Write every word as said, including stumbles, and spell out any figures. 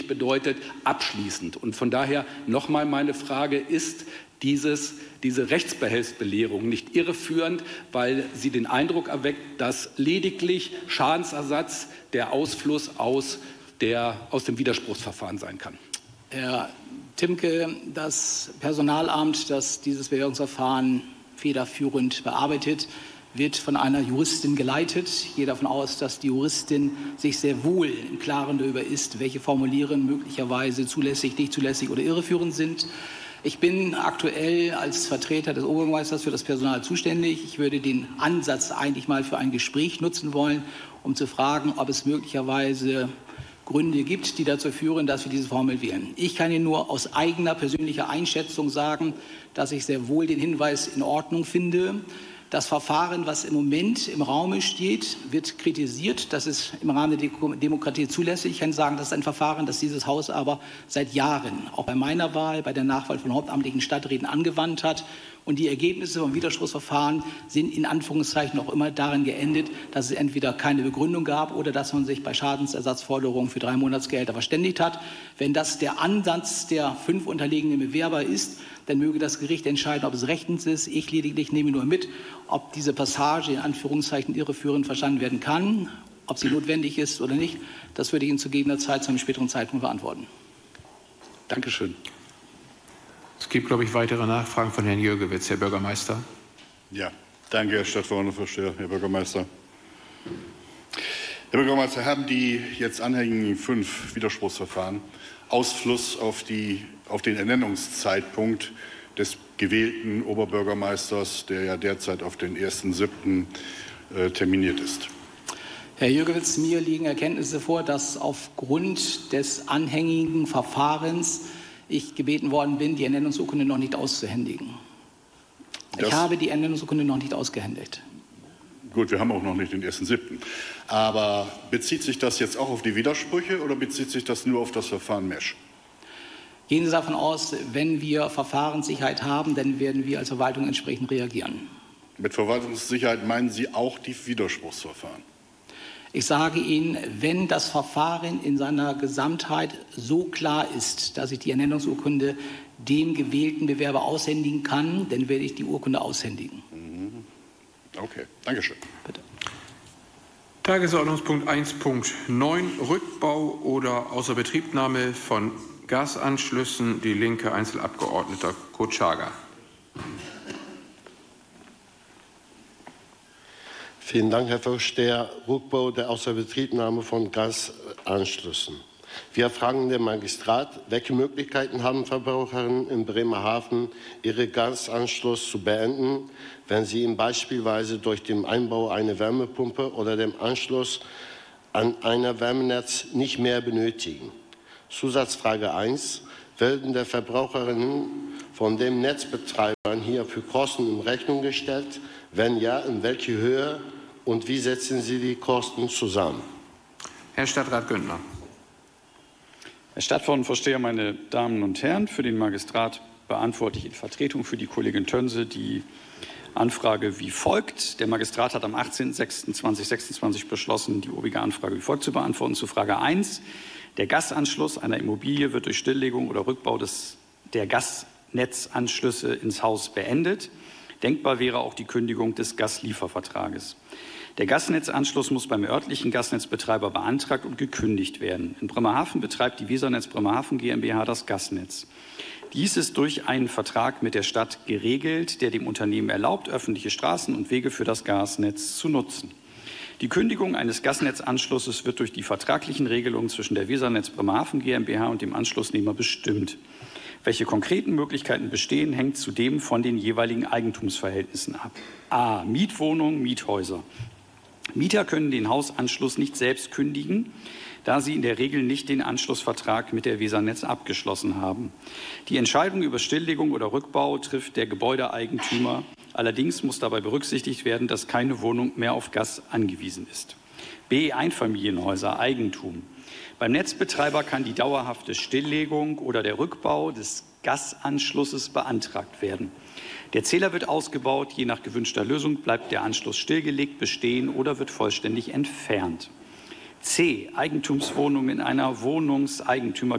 bedeutet abschließend. Und von daher nochmal meine Frage, ist dieses, diese Rechtsbehelfsbelehrung nicht irreführend, weil sie den Eindruck erweckt, dass lediglich Schadensersatz der Ausfluss aus, der, aus dem Widerspruchsverfahren sein kann? Herr Timke, das Personalamt, das dieses Bewährungsverfahren federführend bearbeitet, wird von einer Juristin geleitet. Ich gehe davon aus, dass die Juristin sich sehr wohl im Klaren darüber ist, welche Formulieren möglicherweise zulässig, nicht zulässig oder irreführend sind. Ich bin aktuell als Vertreter des Oberbürgermeisters für das Personal zuständig. Ich würde den Ansatz eigentlich mal für ein Gespräch nutzen wollen, um zu fragen, ob es möglicherweise Gründe gibt, die dazu führen, dass wir diese Formel wählen. Ich kann Ihnen nur aus eigener persönlicher Einschätzung sagen, dass ich sehr wohl den Hinweis in Ordnung finde. Das Verfahren, was im Moment im Raume steht, wird kritisiert. Das ist im Rahmen der Demokratie zulässig. Ich kann sagen, das ist ein Verfahren, das dieses Haus aber seit Jahren, auch bei meiner Wahl, bei der Nachwahl von hauptamtlichen Stadträten angewandt hat. Und die Ergebnisse vom Widerspruchsverfahren sind in Anführungszeichen auch immer darin geendet, dass es entweder keine Begründung gab oder dass man sich bei Schadensersatzforderungen für drei Monatsgehälter verständigt hat. Wenn das der Ansatz der fünf unterlegenen Bewerber ist, dann möge das Gericht entscheiden, ob es rechtens ist. Ich lediglich nehme nur mit, ob diese Passage in Anführungszeichen irreführend verstanden werden kann, ob sie notwendig ist oder nicht. Das würde ich Ihnen zu gegebener Zeit zu einem späteren Zeitpunkt beantworten. Dankeschön. Es gibt, glaube ich, weitere Nachfragen von Herrn Jürgewitz. Herr Bürgermeister. Ja, danke, Herr Stadtverordneter, Herr Bürgermeister. Herr Bürgermeister, haben die jetzt anhängigen fünf Widerspruchsverfahren Ausfluss auf, die, auf den Ernennungszeitpunkt des gewählten Oberbürgermeisters, der ja derzeit auf den ersten siebten äh, terminiert ist? Herr Jürgewitz, mir liegen Erkenntnisse vor, dass aufgrund des anhängigen Verfahrens ich gebeten worden bin, die Ernennungsurkunde noch nicht auszuhändigen. Das ich habe die Ernennungsurkunde noch nicht ausgehändigt. Gut, wir haben auch noch nicht den ersten siebten Aber bezieht sich das jetzt auch auf die Widersprüche oder bezieht sich das nur auf das Verfahren Mesch? Gehen Sie davon aus, wenn wir Verfahrenssicherheit haben, dann werden wir als Verwaltung entsprechend reagieren. Mit Verwaltungssicherheit meinen Sie auch die Widerspruchsverfahren? Ich sage Ihnen, wenn das Verfahren in seiner Gesamtheit so klar ist, dass ich die Ernennungsurkunde dem gewählten Bewerber aushändigen kann, dann werde ich die Urkunde aushändigen. Okay, danke schön. Bitte. Tagesordnungspunkt eins Punkt neun, Rückbau oder Außerbetriebnahme von Gasanschlüssen. Die Linke, Einzelabgeordneter Kurt-Schager. Vielen Dank, Herr Vorsteher. Rückbau der Außerbetriebnahme von Gasanschlüssen. Wir fragen den Magistrat, welche Möglichkeiten haben Verbraucherinnen in Bremerhaven, ihren Gasanschluss zu beenden, wenn sie ihn beispielsweise durch den Einbau einer Wärmepumpe oder den Anschluss an ein Wärmenetz nicht mehr benötigen. Zusatzfrage eins. Werden der Verbraucherinnen von den Netzbetreibern hierfür Kosten in Rechnung gestellt? Wenn ja, in welche Höhe und wie setzen Sie die Kosten zusammen? Herr Stadtrat Güntner. Herr Stadtverordnetenvorsteher, meine Damen und Herren, für den Magistrat beantworte ich in Vertretung für die Kollegin Tönse die Anfrage wie folgt. Der Magistrat hat am achtzehnten sechsten zweitausendsechsundzwanzig beschlossen, die obige Anfrage wie folgt zu beantworten. Zu Frage eins. Der Gasanschluss einer Immobilie wird durch Stilllegung oder Rückbau des, der Gasnetzanschlüsse ins Haus beendet. Denkbar wäre auch die Kündigung des Gasliefervertrages. Der Gasnetzanschluss muss beim örtlichen Gasnetzbetreiber beantragt und gekündigt werden. In Bremerhaven betreibt die Wesernetz Bremerhaven GmbH das Gasnetz. Dies ist durch einen Vertrag mit der Stadt geregelt, der dem Unternehmen erlaubt, öffentliche Straßen und Wege für das Gasnetz zu nutzen. Die Kündigung eines Gasnetzanschlusses wird durch die vertraglichen Regelungen zwischen der Wesernetz Bremerhaven GmbH und dem Anschlussnehmer bestimmt. Welche konkreten Möglichkeiten bestehen, hängt zudem von den jeweiligen Eigentumsverhältnissen ab. A. Mietwohnungen, Miethäuser. Mieter können den Hausanschluss nicht selbst kündigen, da sie in der Regel nicht den Anschlussvertrag mit der Wesernetz abgeschlossen haben. Die Entscheidung über Stilllegung oder Rückbau trifft der Gebäudeeigentümer. Allerdings muss dabei berücksichtigt werden, dass keine Wohnung mehr auf Gas angewiesen ist. B. Einfamilienhäuser, Eigentum. Beim Netzbetreiber kann die dauerhafte Stilllegung oder der Rückbau des Gasanschlusses beantragt werden. Der Zähler wird ausgebaut, je nach gewünschter Lösung bleibt der Anschluss stillgelegt, bestehen oder wird vollständig entfernt. C. Eigentumswohnungen in einer Wohnungseigentümer